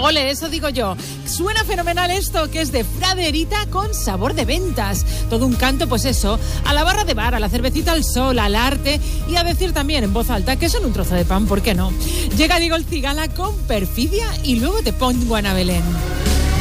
Ole, eso digo yo. Suena fenomenal esto, que es de Fraderita con sabor de ventas. Todo un canto, pues eso, a la barra de bar, a la cervecita al sol, al arte y a decir también en voz alta que son un trozo de pan, ¿por qué no? Llega Diego el Cigala con Perfidia y luego te pongo Ana Belén.